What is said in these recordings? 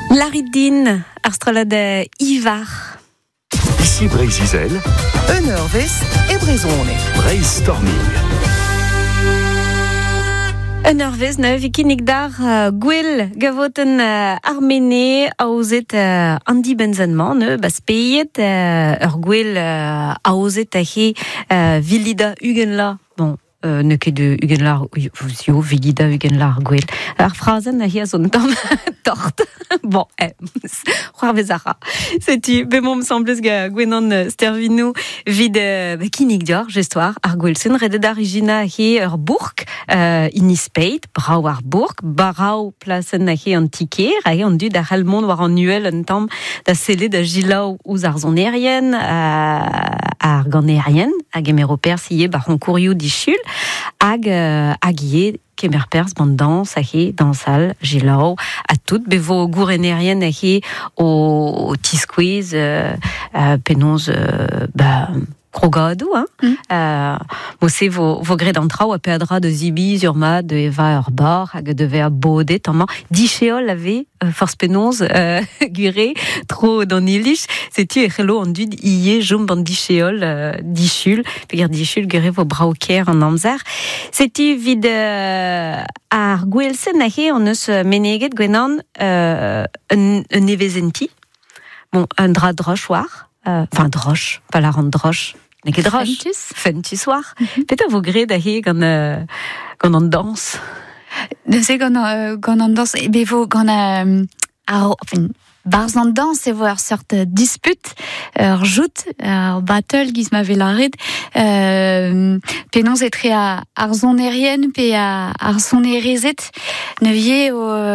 Laridin, Arstrolade Ivar. Ici Brésil, Unervest et Brezone. Brainstorming. Unervest ne vikinik dar gwell gavoten armene aozet Andy Benzenman ne baspeiet gwell aozet ahe vilida ugenla bon ne ket de ugenlar yo vilida ugenlar gwell ar frazen ahe zon tam tort bon c'hoar vezara setu bemom semblez ga gwenan stervino vid kinik dior gestoir ar gwellsen redet arigina ahe bourg inispeit brau ar bourg barau plasen ahe an tiker ahe an dud ar halmon war an nuel an tam da sele da gilau ouz ar zonerien ar ganerien hag emer oper siye bar an kourioù dichul hag ye kemer pers bant dans ahe dansal gilau a tout bevo gourenerien ahe o tiskouez penonz krogadou, você vo gred an trao a peadra de zibi urma de eva ur bar hag de ver bodet tamma dicheol ave force penonz gure tro dan ilish setu echelo an dud ie jom ban dicheol dichul peger dichul gure vo brauker an amzer setu vid ar gwelsen ahe an eus meneget gwenan un evezenti bon un dra droch war enfin droche, pas la rendre droche, mais que droche. Fentus war. Peut-être vous gré d'ailleurs quand on danse. C'est quand on danse, et bien vous quand enfin bars en danse et voir sorte dispute, joute, battle qui se m'avait l'arrêt. Penons être à arzonérienne, puis à arzonérezet, nevier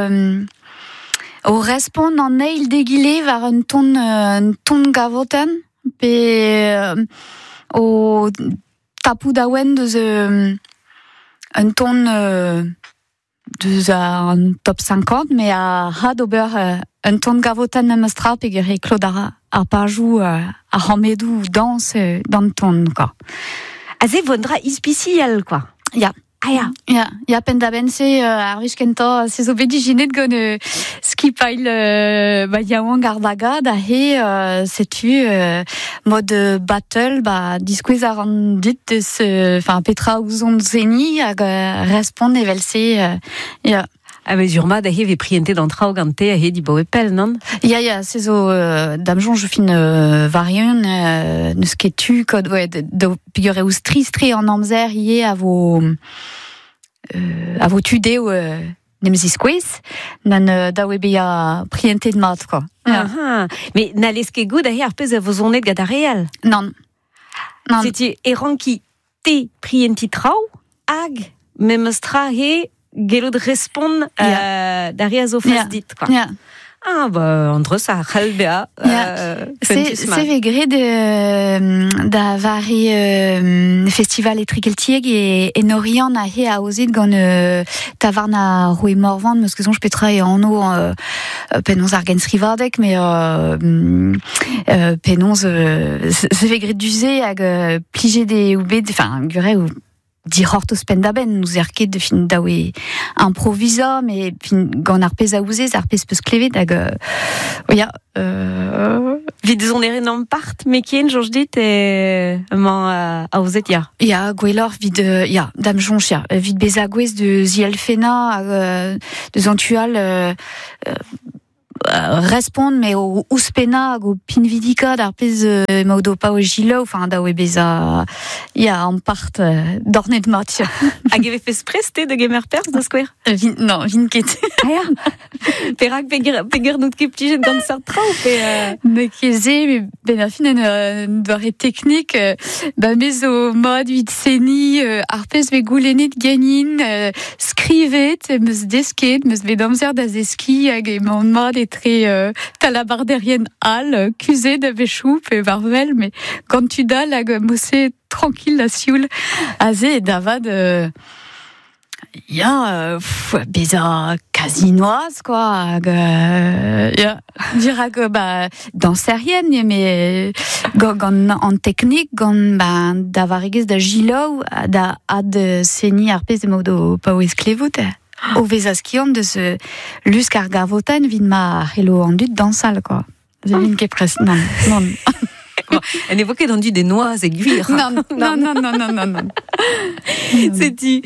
au respond en eil degilé vers un ton gavoten pe au tapou dawen de un ton de un top 50 mais à hadober un ton gavoten memestra pe gere Claudara a pajou a hamedou danse dans le ton quoi. Azé vondra ispicial quoi. Ja. Ja, pendabense arviskenta ses obediginet gone skipail yaouan gardaga da he setu mode battle disquez aran dit enfin petra ouzon zeni hag respond evelse ja. Ah mais urma da he ve priente d'antra o gante a he di bo epel non? Ja, c'est zo damjon je fin varion neus ketu kod de pigure eus tri en amzer ie a vo tude ou nemzis kwez nan dawe beia priente de mat quoi. Mais n'allez ket gout a he ar pez a vo zonet gad a real? Non. Setu eranki te prienti trao hag memestra he gelod respond derrière zo fas dit quoi. Ja. Ah entre ça halbea c'est vegre de da vari festival etrikeltieg et norian a he a ozit gant tavarna roue morvan meus kezon petra e anno penonz ar gens rivardek mais penonz c'est vegre duze hag plige de oubed enfin gure ou di hortos pendaben nous erket de fin dawe improvisa mais fin gant ar pez a ouzez ar pez peus klevet hag vid zon eren an part mekien jorj dit man a ouzet ya gwellor vid dam jonch vid bez a gwez de zielfena de zantual respond mais au uspena go pinvidika d'ar pez maudo pa o gilo enfin da webeza en part dornet de mat hag eve fes preste de gemer pers da square non vinket perak peger nout ket plijet gant sart trao ne keze ben a fin en doare technique mez o mod vid seni ar pez ve goulenet ganin skrivet meus desket meus ve damzer da zeski hag e mod très talabardérienne al cusé de vechou et varvel mais quand tu dal hag mossé tranquille la sioul azé davad beza casinoise quoi dira que danserienne mais en technique davarigez da gilo da ad seni arpez de modo pa oes klevut Au Vesaskion de ce Lusk Argavoten, vin ma hello en dut dans salle, quoi. J'ai vin qui est presque, non. Bon, elle évoquait dans des noix et cuir. Non. C'était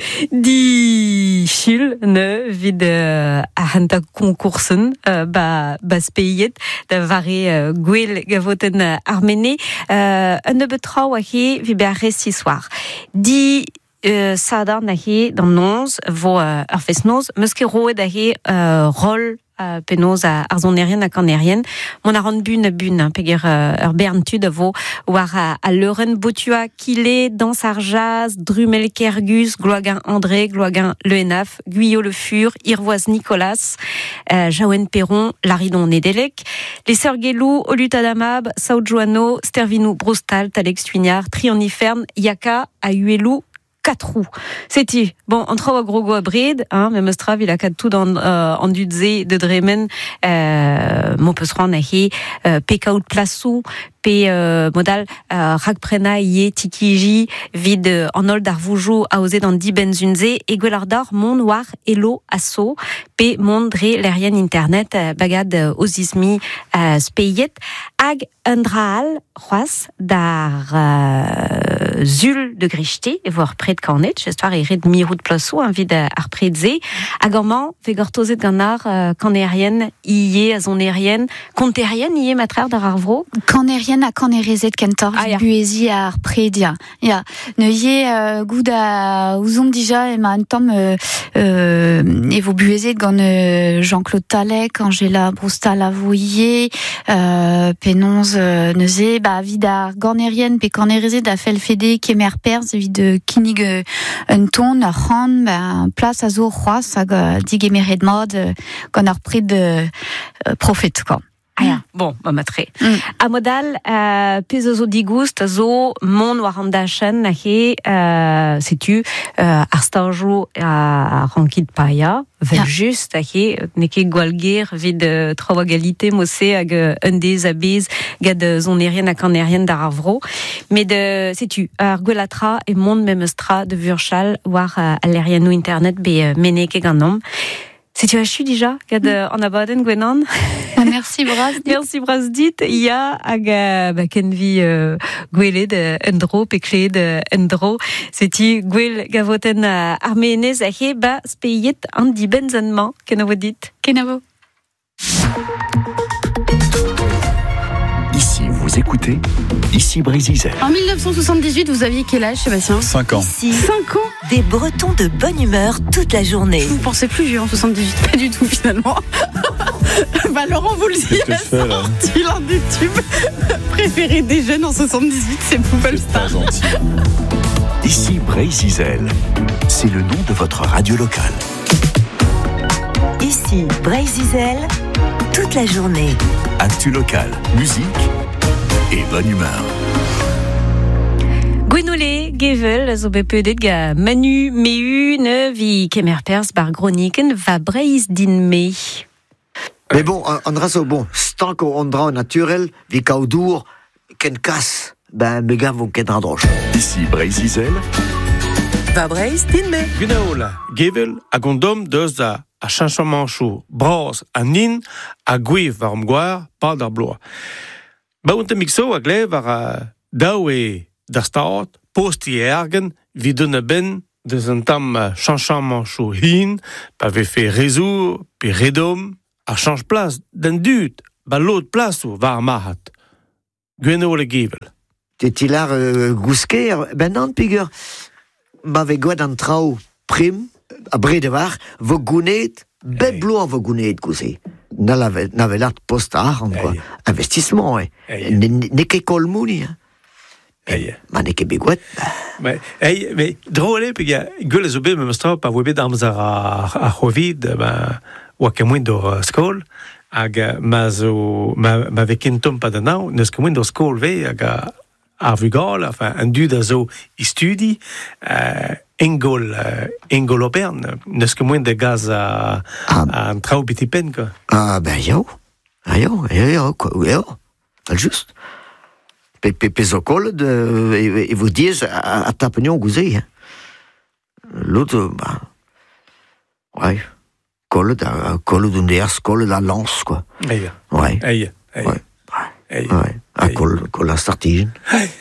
di Chil, ne, vid a hanta concoursen, speyet, da vare gwell gavoten armene, un betrau a he vi beare si soir. Di sadar na he dans nons, vo fes nons, meske roe da he rol penaos ar zonerien a kanerien. Mon a ran bun, peger berntud vo war a leuren botua kile, dans arjaz, drumel kergus, gloagan André, gloagan Le Henaf, Guyot Le Fur, Irvoise Nicolas, Jaouen Perron, Laridon Nedelec, les sœurs Guélou, Olutadamab, Sao Joano, Stervinou Brostal, Talex Tuignard, Trioniferne, Yaka, Ayuelou, 4 roues. C'était bon, on trouve gros à bride, hein, mais Mostrav il a 4 tout dans en dudze de Dremen, mon peut se rendre à Pekaout Plasou, modal Ragprena Yé Tikiji vide en ol d'Arvoujou a osé dans 10 benzunze et Guelardor mon noir Elo Asso P mondre l'aérien internet bagad osismi speyet ag undraal roas dar zul de grichte et voir près de Cornet j'espère et red mi route plasso un vide arpredze agorman vegortose ganar canérienne yé azonérienne contérienne yé matrar dar arvro canérienne a kanerezet kentor buezi a arpredia. Ya, neuye goud a ouzom dija et ma antom et vos buezet gant Jean-Claude Talek, Angela Brostal avoye, penonz neuze, vid ar ganerien pe kanerezet a fel fede kemer perz vid kinig un ton ar ran, place a zo c'hoaz hag digemered mod gant ar pred profet, quoi. Bon, matre. A modal, pezozo digust, zo mon warandachen nahe, sais-tu, arstajo a rankid paia, vel juste, nahe, neke gwalgir vid trova galite mosse hag un des abiz gad zonerien a kanerien d'aravro. Mais de, sais-tu, ar gwelatra et mon memestra de Vurchal war a l'eriano internet be meneke ganom. Si tu as chu déjà, gad en abaden gwenan. Merci Braz. Merci Braz dit. Il y a kenvi gweled endro pekled endro. C'est-tu gwel gavoten armenez ahe speyet andi benzenman kenavo dit. Kenavo. Ici, vous écoutez Ici Brésil. En 1978, vous aviez quel âge, Sébastien ? 5 ans. Ici, 5 ans ? des Bretons de bonne humeur toute la journée. Vous pensez plus vieux en 78, pas du tout finalement. Laurent vous le dit, c'est l'un des tubes préférés des jeunes en 78, c'est Poubelle Star. Ici Brésil, c'est le nom de votre radio locale. Ici Brésil, toute la journée. Actu local, musique et bonne humeur. Gwenole, Gevel, zo bepedet ga Manu, Meu, ne vi kemer pers bar groniken va Breiz din me. Mais bon, on reste bon, tant qu'on dra naturel, vi kaudour, ken kas, mega vont ken radroche. Ici Brésil. Va Breiz din me. Gunaola, Gevel, a gondom deus a chanchamanchou, bros, a nin, a gouiv var mgwar, pa d'ar bloa. On te mixo a glev ar daou e d'ar staot, posti e ergen, vidon a ben, deus an tam chanchamanchou hin, pa ve fe rezou, pe redom, a chanj plas d'an dut, l'autre place ou var mahat. Gunaola Gevel. T'es-il-ar gousker, non, pigur, ve gwad an trao prim, a bredevar, vo gounet, beblo vo gounet gouze. Navelat post-ar, investissement, ne ket kolmouni, ma ne ket begouet. Mais drôle, puis gueule les obés, me strop, a webé d'armes à Hovid, ou que moins d'or skol, ag ma vekentom pas de nao, ne que moins d'or skol ve, ag a vugal, enfin, un dud a zo istudi, Engol opern, ne que moins de gaz à un trau petit pen, quoi. Ah, yo, juste. Pezocol, et vous dites, à tapignon gouzé, l'autre, Ouais. Kollet d'unders, kollet à lance, quoi. Eia. Ouais. Eia. Ouais. Eia. Ouais. À kol à startigen.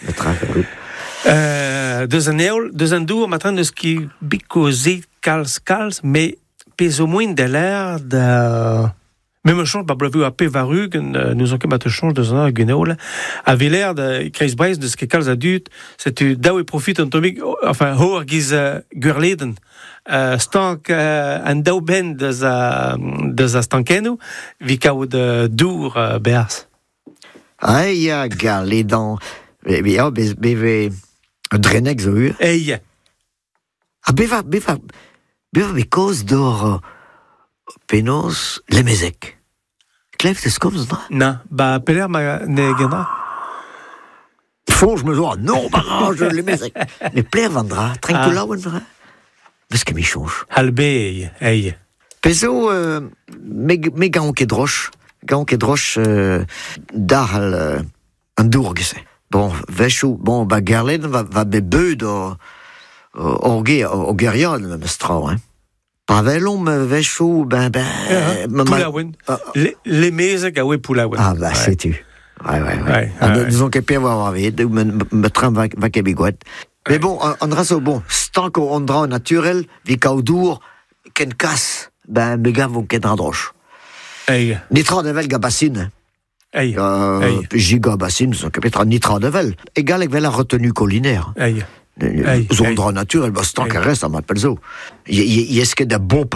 Deus an eol, deus an dour, matran deus ki bikozet kalz, mais pez o moin de l'air da... Même change, bah, blavu a pe varu, nous on ket change deus an ar guneol, avait l'air de Kreis Breis deus ket kalz adut, c'est daou e profit an tomik, enfin, ho ar giz gwerleden, stank an daou ben deus a stankenou, vi kaout dour bears. Aïe, galedan. Ja, beve drenek zo ur. Eia. Beva koz d'or penos lemezek. Klef te skom zna? Na, ba peler ma ne gendra. Fonj me zo, non, barrage lemezek. Ne pler vandra, trenkoula vandra. Beus ket mi chanj. Halbe, eia. Pezo, me gaon ket droch. Gaon ket droch dahal an dourgese. Bon, vechou, bon, ba gerlen va be beud o geriad me strau, hein. Pavelon me vechou, Poulaouen. Les mezek a oe poulaouen. Ah, bah, sais-tu. Ouais. Disons que pe war vid, me tram va kebigouet. Mais bon, an raso, bon, stank o andra naturel, vi kao dour, ken kas, me gav vont ken droch. Eia. Nitra de vel gabassine. Eia. Giga bassine, sont capitra nitra de vel. Égal avec la retenue collinaire. Eia. Zondra naturel, stank reste à m'appelle zo. Est-ce que de bon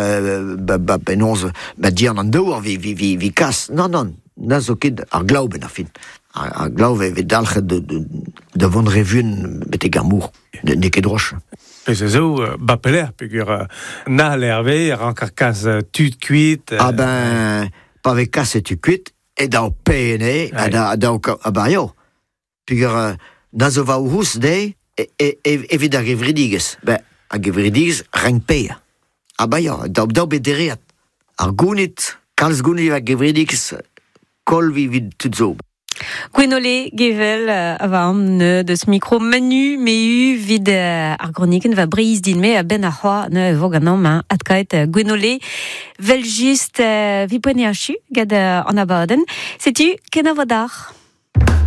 penonze, dire nan dour, vi kas. Non, nazo ket ar glauben a fin. Ar glauben ve dalchet de von revun bete gamour, ne ket droch. Pez zo, ba peler, pegur na l'hervé, rankar kas tud kuit. Ah ben, pa ve kas et tu kuit, et da o pene, da o abaio. Pegur nazo va o hous de, evit a gevridiges. Ben, a gevridiges renk peia. Abaio, da o bederiat. Ar gounit, kalz gounit a gevridiges, kol vid tout zo. Gwenole gevel avam ne deus micro menu meu vid ar groniken va breiz din me a ben a c'hoa ne voganom adkaet Gwenole vel just vi poene a chu gad an abaden. Setu ken a vadar?